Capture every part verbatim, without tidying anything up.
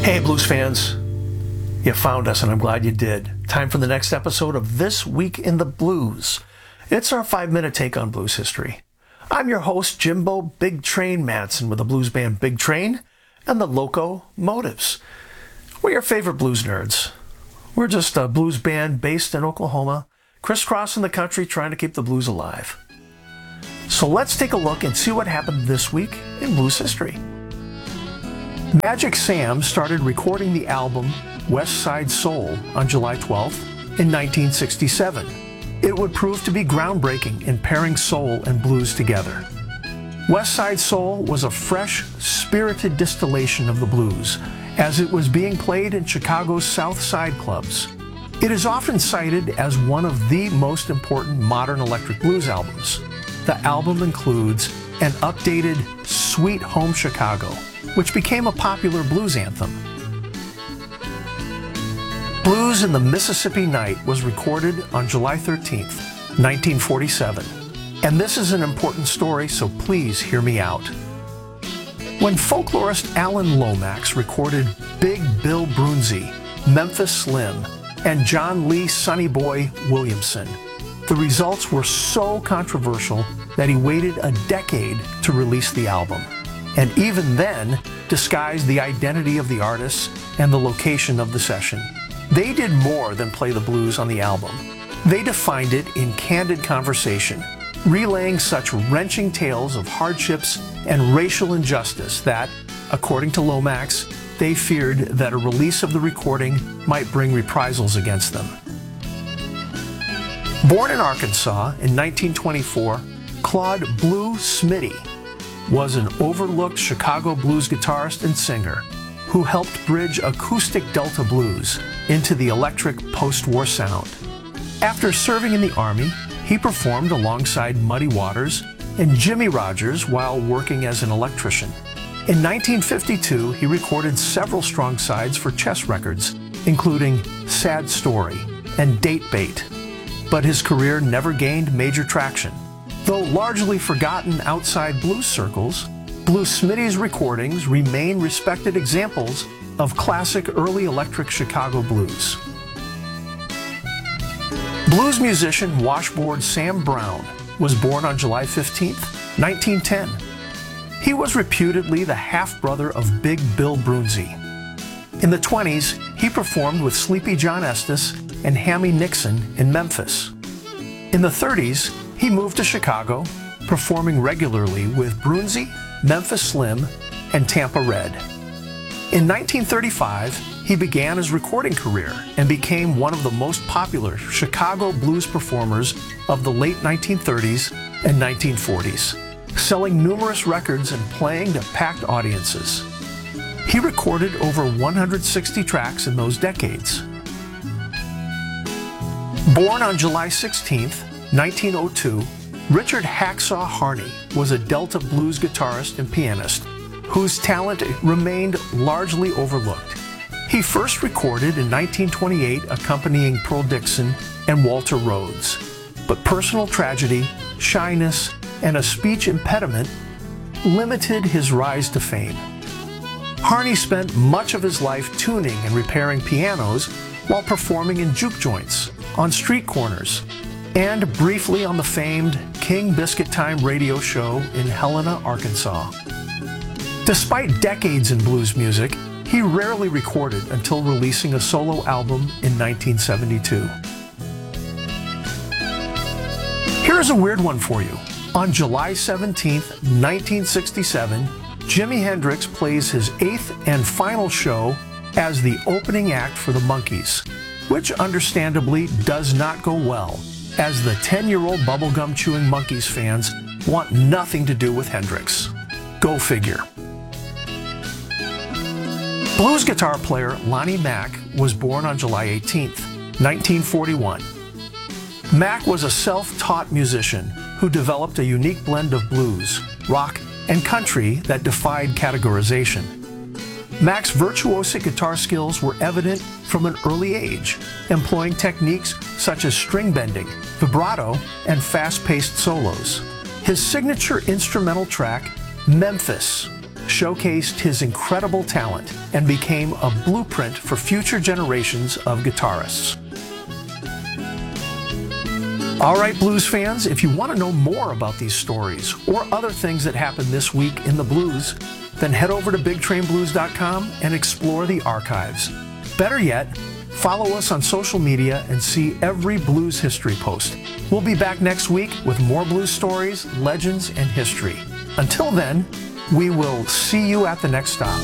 Hey blues fans, you found us and I'm glad you did. Time for the next episode of This Week in the Blues. It's our five-minute take on blues history. I'm your host, Jimbo Big Train Madsen with the blues band Big Train and the Loco Motives. We're your favorite blues nerds. We're just a blues band based in Oklahoma, crisscrossing the country trying to keep the blues alive. So let's take a look and see what happened this week in blues history. Magic Sam started recording the album West Side Soul on July twelfth in nineteen sixty-seven. It would prove to be groundbreaking in pairing soul and blues together. West Side Soul was a fresh, spirited distillation of the blues, as it was being played in Chicago's South Side clubs. It is often cited as one of the most important modern electric blues albums. The album includes an updated Sweet Home Chicago, which became a popular blues anthem. Blues in the Mississippi Night was recorded on July thirteenth, nineteen forty-seven. And this is an important story, so please hear me out. When folklorist Alan Lomax recorded Big Bill Broonzy, Memphis Slim, and John Lee Sonny Boy Williamson, the results were so controversial that he waited a decade to release the album, and even then disguised the identity of the artists and the location of the session. They did more than play the blues on the album. They defined it in candid conversation, relaying such wrenching tales of hardships and racial injustice that, according to Lomax, they feared that a release of the recording might bring reprisals against them. Born in Arkansas in nineteen twenty-four, Claude Blue Smitty was an overlooked Chicago blues guitarist and singer who helped bridge acoustic Delta blues into the electric post-war sound. After serving in the Army, he performed alongside Muddy Waters and Jimmie Rodgers while working as an electrician. In nineteen fifty-two, he recorded several strong sides for Chess Records, including Sad Story and Date Bait, but his career never gained major traction. Though largely forgotten outside blues circles, Blue Smitty's recordings remain respected examples of classic early electric Chicago blues. Blues musician washboard Sam Brown was born on July fifteenth, nineteen ten. He was reputedly the half-brother of Big Bill Broonzy. In the twenties, he performed with Sleepy John Estes and Hammy Nixon in Memphis. In the thirties, he moved to Chicago, performing regularly with Broonzy, Memphis Slim, and Tampa Red. In nineteen thirty-five, he began his recording career and became one of the most popular Chicago blues performers of the late nineteen thirties and nineteen forties, selling numerous records and playing to packed audiences. He recorded over one hundred sixty tracks in those decades. Born on July sixteenth, nineteen oh two, Richard Hacksaw Harney was a Delta blues guitarist and pianist whose talent remained largely overlooked. He first recorded in nineteen twenty-eight accompanying Pearl Dixon and Walter Rhodes, but personal tragedy, shyness, and a speech impediment limited his rise to fame. Harney spent much of his life tuning and repairing pianos while performing in juke joints, on street corners, and briefly on the famed King Biscuit Time radio show in Helena, Arkansas. Despite decades in blues music, he rarely recorded until releasing a solo album in nineteen seventy-two. Here's a weird one for you. On July seventeenth, nineteen sixty-seven, Jimi Hendrix plays his eighth and final show as the opening act for the Monkees, which understandably does not go well, as the ten-year-old bubblegum-chewing Monkees fans want nothing to do with Hendrix. Go figure. Blues guitar player Lonnie Mack was born on July eighteenth, nineteen forty-one. Mack was a self-taught musician who developed a unique blend of blues, rock, and country that defied categorization. Mack's virtuosic guitar skills were evident from an early age, employing techniques such as string bending, vibrato, and fast-paced solos. His signature instrumental track, Memphis, showcased his incredible talent and became a blueprint for future generations of guitarists. All right, blues fans, if you want to know more about these stories or other things that happened this week in the blues, then head over to big train blues dot com and explore the archives. Better yet, follow us on social media and see every blues history post. We'll be back next week with more blues stories, legends, and history. Until then, we will see you at the next stop.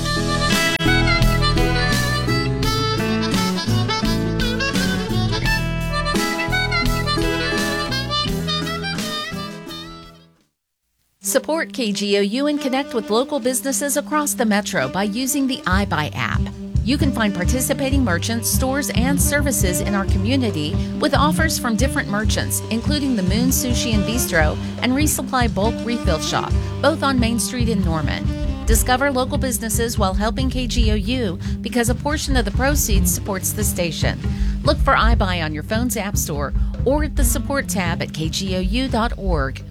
Support K G O U and connect with local businesses across the metro by using the iBuy app. You can find participating merchants, stores, and services in our community with offers from different merchants, including the Moon Sushi and Bistro and Resupply Bulk Refill Shop, both on Main Street in Norman. Discover local businesses while helping K G O U because a portion of the proceeds supports the station. Look for iBuy on your phone's app store or at the support tab at k g o u dot org.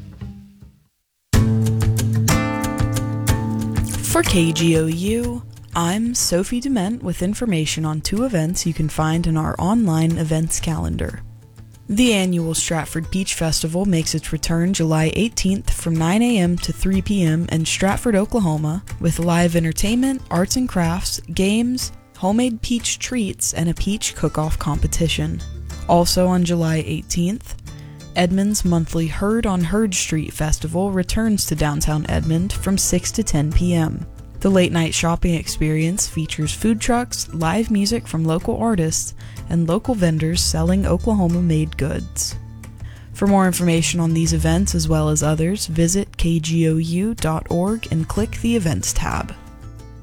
For K G O U, I'm Sophie Dement with information on two events you can find in our online events calendar. The annual Stratford Peach Festival makes its return July eighteenth from nine a m to three p m in Stratford, Oklahoma, with live entertainment, arts and crafts, games, homemade peach treats, and a peach cook-off competition. Also on July eighteenth, Edmond's monthly Herd on Herd Street Festival returns to downtown Edmond from six to ten p m The late-night shopping experience features food trucks, live music from local artists, and local vendors selling Oklahoma-made goods. For more information on these events as well as others, visit k g o u dot org and click the Events tab.